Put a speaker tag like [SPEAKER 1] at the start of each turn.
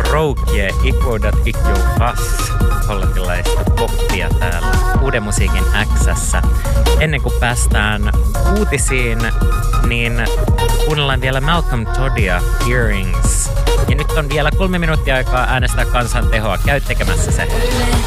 [SPEAKER 1] Roukje ikuudat ikju vass, hollantilaista poppia täällä Uuden musiikin X:ssä. Ennen kuin päästään uutisiin, niin kuunnellaan vielä Malcolm Toddia Earrings. Ja nyt on vielä 3 minuuttia aikaa äänestää kansan tehoa. Käy tekemässä se.